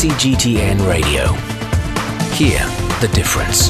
CGTN Radio. Hear the difference.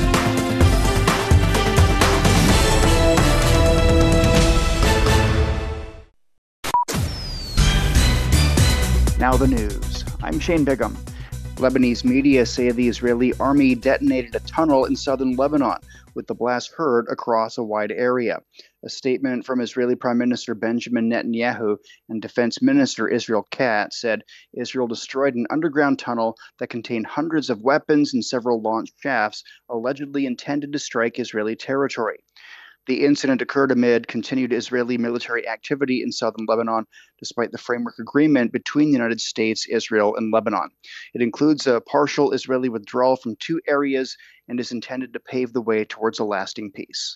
Now the news. I'm Shane Bigham. Lebanese media say the Israeli army detonated a tunnel in southern Lebanon, with the blast heard across a wide area. A statement from Israeli Prime Minister Benjamin Netanyahu and Defense Minister Israel Katz said Israel destroyed an underground tunnel that contained hundreds of weapons and several launch shafts allegedly intended to strike Israeli territory. The incident occurred amid continued Israeli military activity in southern Lebanon, despite the framework agreement between the United States, Israel, and Lebanon. It includes a partial Israeli withdrawal from two areas and is intended to pave the way towards a lasting peace.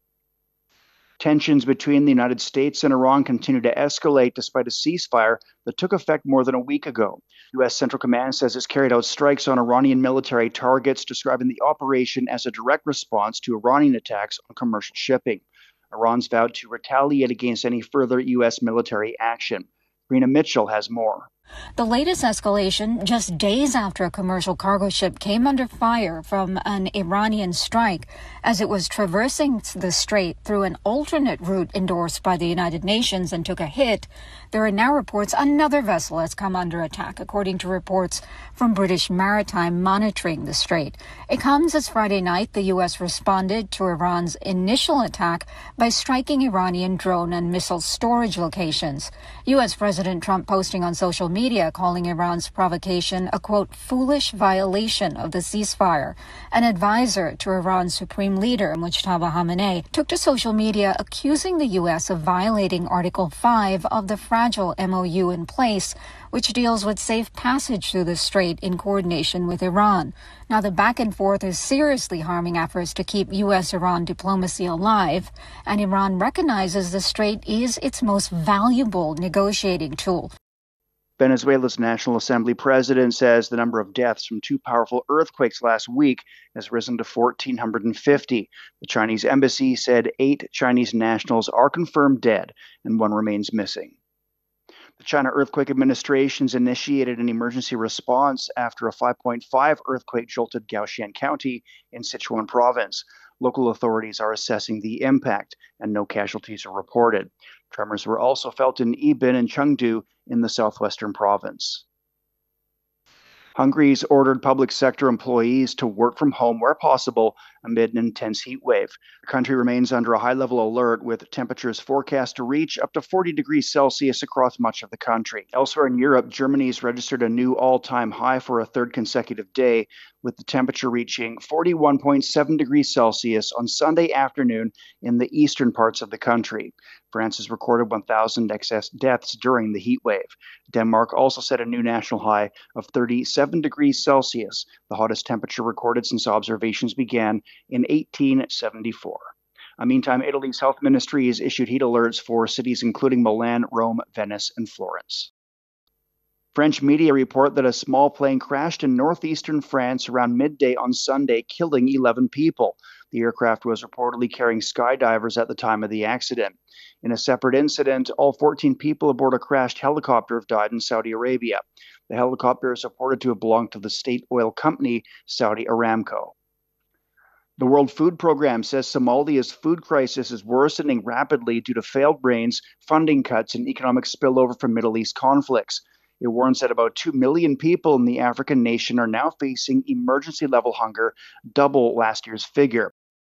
Tensions between the United States and Iran continue to escalate despite a ceasefire that took effect more than a week ago. U.S. Central Command says it's carried out strikes on Iranian military targets, describing the operation as a direct response to Iranian attacks on commercial shipping. Iran's vowed to retaliate against any further U.S. military action. Rena Mitchell has more. The latest escalation just days after a commercial cargo ship came under fire from an Iranian strike as it was traversing the strait through an alternate route endorsed by the United Nations and took a hit. There are now reports another vessel has come under attack, according to reports from British Maritime monitoring the strait. It comes as Friday night the U.S. responded to Iran's initial attack by striking Iranian drone and missile storage locations. U.S. President Trump posting on social media calling Iran's provocation a, quote, foolish violation of the ceasefire. An advisor to Iran's supreme leader, Mujtaba Khamenei, took to social media accusing the U.S. of violating Article 5 of the fragile MOU in place, which deals with safe passage through the strait in coordination with Iran. Now, the back and forth is seriously harming efforts to keep U.S.-Iran diplomacy alive, and Iran recognizes the strait is its most valuable negotiating tool. Venezuela's National Assembly president says the number of deaths from two powerful earthquakes last week has risen to 1,450. The Chinese embassy said 8 Chinese nationals are confirmed dead and 1 remains missing. The China Earthquake Administration's initiated an emergency response after a 5.5 earthquake jolted Gaoshan County in Sichuan province. Local authorities are assessing the impact, and no casualties are reported. Tremors were also felt in Yibin and Chengdu in the southwestern province. Hungary's ordered public sector employees to work from home where possible amid an intense heat wave. The country remains under a high-level alert, with temperatures forecast to reach up to 40 degrees Celsius across much of the country. Elsewhere in Europe, Germany's registered a new all-time high for a third consecutive day, with the temperature reaching 41.7 degrees Celsius on Sunday afternoon in the eastern parts of the country. France has recorded 1,000 excess deaths during the heat wave. Denmark also set a new national high of 37 degrees Celsius, the hottest temperature recorded since observations began in 1874. Meantime, Italy's health ministry has issued heat alerts for cities including Milan, Rome, Venice, and Florence. French media report that a small plane crashed in northeastern France around midday on Sunday, killing 11 people. The aircraft was reportedly carrying skydivers at the time of the accident. In a separate incident, all 14 people aboard a crashed helicopter have died in Saudi Arabia. The helicopter is reported to have belonged to the state oil company, Saudi Aramco. The World Food Programme says Somalia's food crisis is worsening rapidly due to failed rains, funding cuts, and economic spillover from Middle East conflicts. It warns that about 2 million people in the African nation are now facing emergency-level hunger, double last year's figure.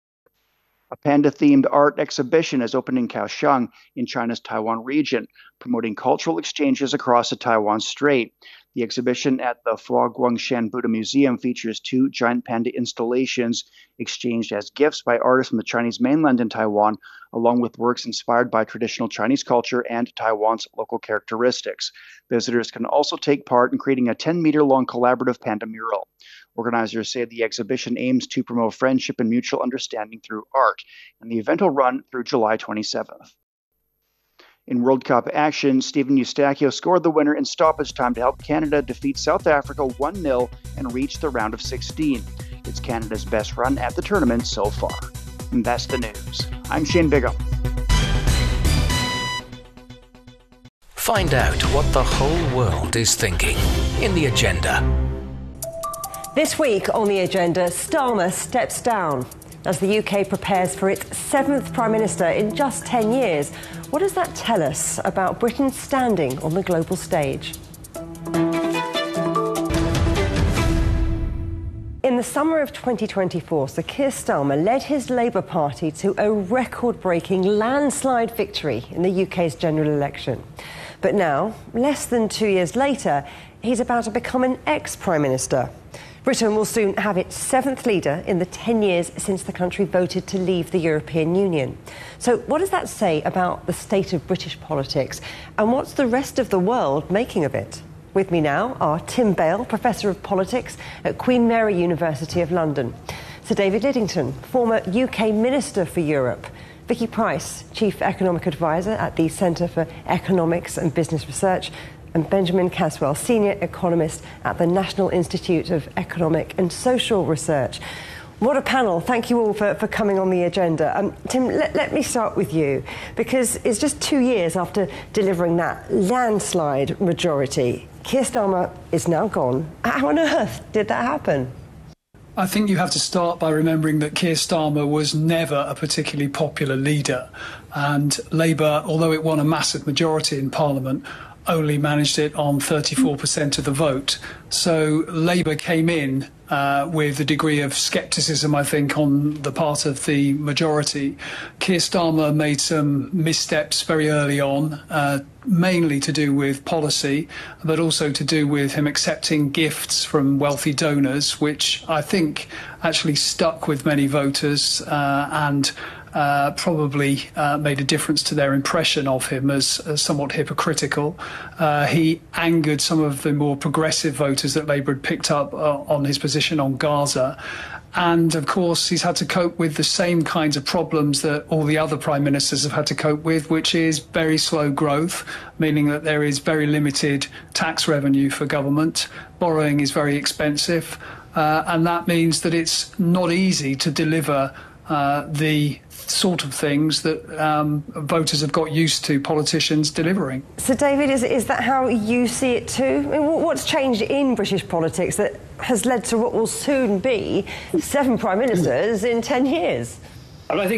A panda-themed art exhibition has opened in Kaohsiung in China's Taiwan region, promoting cultural exchanges across the Taiwan Strait. The exhibition at the Fua Guangshan Buddha Museum features 2 giant panda installations exchanged as gifts by artists from the Chinese mainland and Taiwan, along with works inspired by traditional Chinese culture and Taiwan's local characteristics. Visitors can also take part in creating a 10-meter-long collaborative panda mural. Organizers say the exhibition aims to promote friendship and mutual understanding through art, and the event will run through July 27th. In World Cup action, Steven Eustáquio scored the winner in stoppage time to help Canada defeat South Africa 1-0 and reach the round of 16. It's Canada's best run at the tournament so far. And that's the news. I'm Shane Bigham. Find out what the whole world is thinking in The Agenda. This week on the agenda, Starmer steps down as the UK prepares for its 7th Prime Minister in just 10 years. What does that tell us about Britain's standing on the global stage? In the summer of 2024, Sir Keir Starmer led his Labour Party to a record-breaking landslide victory in the UK's general election. But now, less than 2 years later, he's about to become an ex-Prime Minister. Britain will soon have its 7th leader in the 10 years since the country voted to leave the European Union. So what does that say about the state of British politics, and what's the rest of the world making of it? With me now are Tim Bale, Professor of Politics at Queen Mary University of London, Sir David Lidington, former UK Minister for Europe, Vicky Pryce, Chief Economic Advisor at the Centre for Economics and Business Research, and Benjamin Caswell, Senior Economist at the National Institute of Economic and Social Research. What a panel. Thank you all for coming on the agenda. Tim, let me start with you, because it's just 2 years after delivering that landslide majority. Keir Starmer is now gone. How on earth did that happen? I think you have to start by remembering that Keir Starmer was never a particularly popular leader, and Labour, although it won a massive majority in Parliament, only managed it on 34% of the vote. So Labour came in with a degree of scepticism, I think, on the part of the majority. Keir Starmer made some missteps very early on, mainly to do with policy, but also to do with him accepting gifts from wealthy donors, which I think actually stuck with many voters and probably made a difference to their impression of him as somewhat hypocritical. He angered some of the more progressive voters that Labour had picked up on his position on Gaza. And, of course, he's had to cope with the same kinds of problems that all the other prime ministers have had to cope with, which is very slow growth, meaning that there is very limited tax revenue for government. Borrowing is very expensive, and that means that it's not easy to deliver the sort of things that voters have got used to politicians delivering. So, David, is that how you see it too? I mean, what's changed in British politics that has led to what will soon be 7 prime ministers in 10 years? And I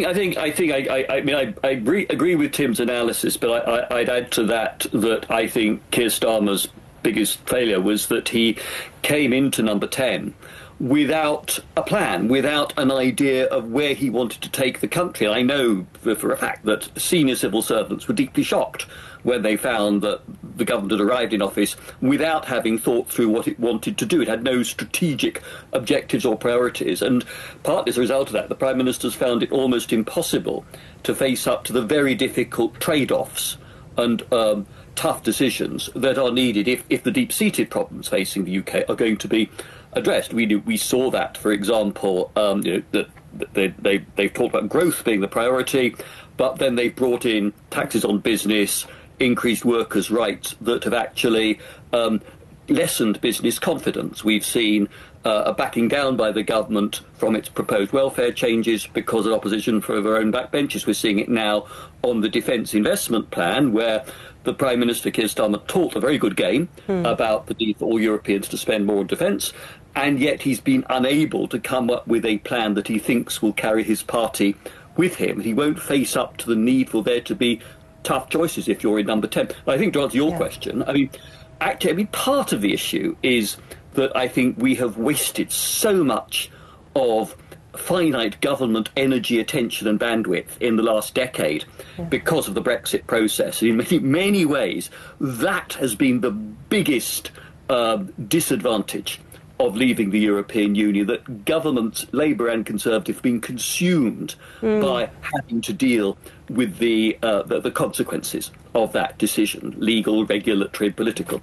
agree with Tim's analysis, but I'd add to that I think Keir Starmer's biggest failure was that he came into number 10 without a plan, without an idea of where he wanted to take the country. And I know for a fact that senior civil servants were deeply shocked when they found that the government had arrived in office without having thought through what it wanted to do. It had no strategic objectives or priorities. And partly as a result of that, the Prime Minister's found it almost impossible to face up to the very difficult trade-offs and tough decisions that are needed if the deep-seated problems facing the UK are going to be addressed. We saw that, for example, that they've talked about growth being the priority, but then they've brought in taxes on business, increased workers' rights that have actually lessened business confidence. We've seen a backing down by the government from its proposed welfare changes because of opposition from their own backbenchers. We're seeing it now on the defence investment plan, where the Prime Minister, Keir Starmer, talked a very good game about the need for all Europeans to spend more on defence, and yet he's been unable to come up with a plan that he thinks will carry his party with him. He won't face up to the need for there to be tough choices if you're in number 10. I think, to answer your question, part of the issue is that I think we have wasted so much of finite government energy, attention and bandwidth in the last decade because of the Brexit process. And in many ways, that has been the biggest disadvantage of leaving the European Union, that governments, Labour and Conservative, have been consumed by having to deal with the consequences of that decision, legal, regulatory, political.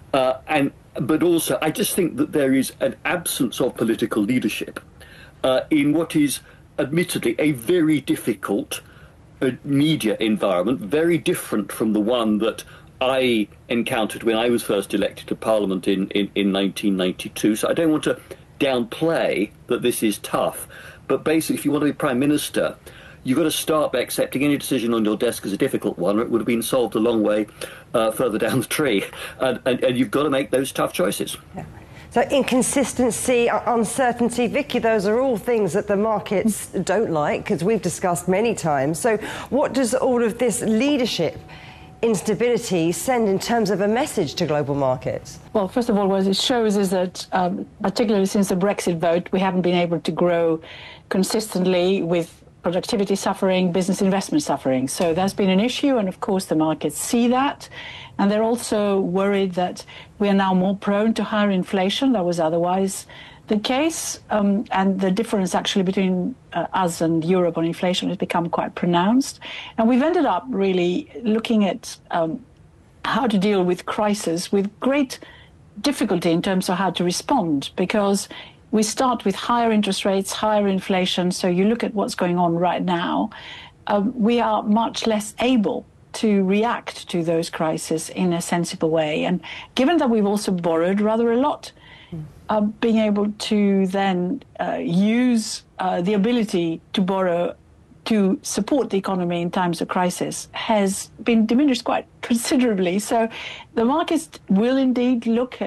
But also, I just think that there is an absence of political leadership in what is admittedly a very difficult media environment, very different from the one that I encountered when I was first elected to Parliament in 1992. So I don't want to downplay that this is tough. But basically, if you want to be Prime Minister, you've got to start by accepting any decision on your desk as a difficult one, or it would have been solved a long way further down the tree. And you've got to make those tough choices. Yeah. So inconsistency, uncertainty, Vicky, those are all things that the markets don't like, because we've discussed many times. So what does all of this leadership instability send in terms of a message to global markets? Well, first of all, what it shows is that, particularly since the Brexit vote, we haven't been able to grow consistently, with productivity suffering, business investment suffering. So that's been an issue, and of course the markets see that. And they're also worried that we are now more prone to higher inflation. That was otherwise the case. And the difference actually between us and Europe on inflation has become quite pronounced. And we've ended up really looking at how to deal with crisis with great difficulty in terms of how to respond, because we start with higher interest rates, higher inflation. So you look at what's going on right now, we are much less able to react to those crises in a sensible way. And given that we've also borrowed rather a lot, being able to then use the ability to borrow to support the economy in times of crisis has been diminished quite considerably. So the markets will indeed look at